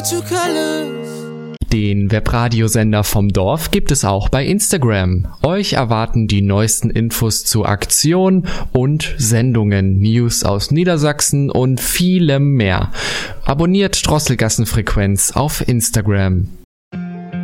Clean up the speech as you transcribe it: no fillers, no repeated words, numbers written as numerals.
true colors. Den Webradiosender vom Dorf gibt es auch bei Instagram. Euch erwarten die neuesten Infos zu Aktionen und Sendungen, News aus Niedersachsen und vielem mehr. Abonniert Drosselgassenfrequenz auf Instagram.